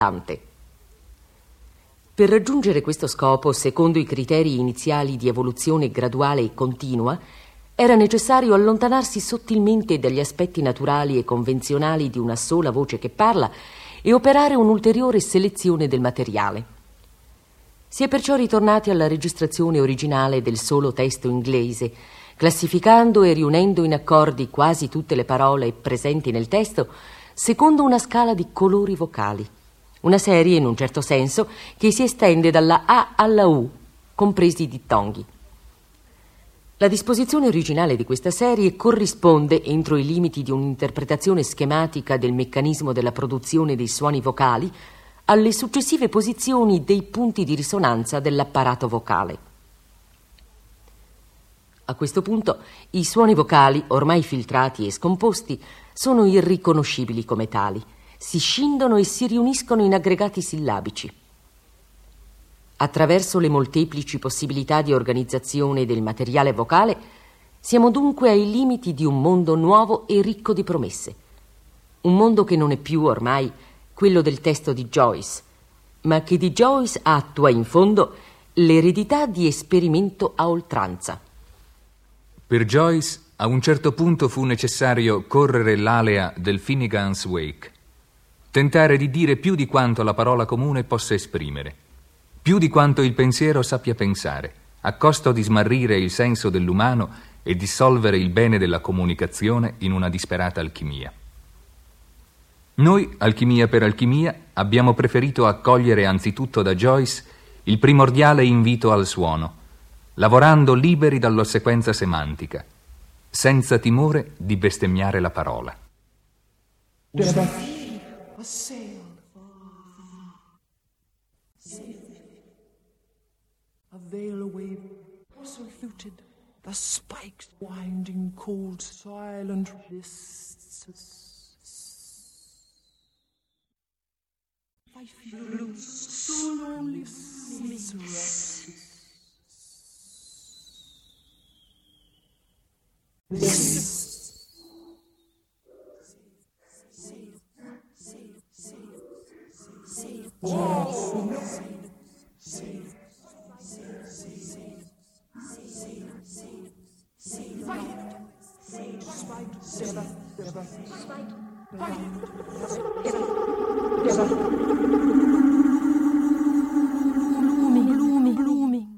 Dante. Per raggiungere questo scopo, secondo i criteri iniziali di evoluzione graduale e continua, era necessario allontanarsi sottilmente dagli aspetti naturali e convenzionali di una sola voce che parla e operare un'ulteriore selezione del materiale. Si è perciò ritornati alla registrazione originale del solo testo inglese, classificando e riunendo in accordi quasi tutte le parole presenti nel testo secondo una scala di colori vocali. Una serie, in un certo senso, che si estende dalla A alla U, compresi i dittonghi. La disposizione originale di questa serie corrisponde, entro i limiti di un'interpretazione schematica del meccanismo della produzione dei suoni vocali, alle successive posizioni dei punti di risonanza dell'apparato vocale. A questo punto, i suoni vocali, ormai filtrati e scomposti, sono irriconoscibili come tali. Si scindono e si riuniscono in aggregati sillabici. Attraverso le molteplici possibilità di organizzazione del materiale vocale, siamo dunque ai limiti di un mondo nuovo e ricco di promesse. Un mondo che non è più ormai quello del testo di Joyce, ma che di Joyce attua in fondo l'eredità di esperimento a oltranza. Per Joyce, a un certo punto fu necessario correre l'alea del Finnegan's Wake. Tentare di dire più di quanto la parola comune possa esprimere, più di quanto il pensiero sappia pensare, a costo di smarrire il senso dell'umano e dissolvere il bene della comunicazione in una disperata alchimia. Noi, alchimia per alchimia, abbiamo preferito accogliere anzitutto da Joyce il primordiale invito al suono, lavorando liberi dall'ossequenza semantica, senza timore di bestemmiare la parola. A sail a veil away, so fluted, the spikes winding cold, silent wrists. I feel so lonely, blooming.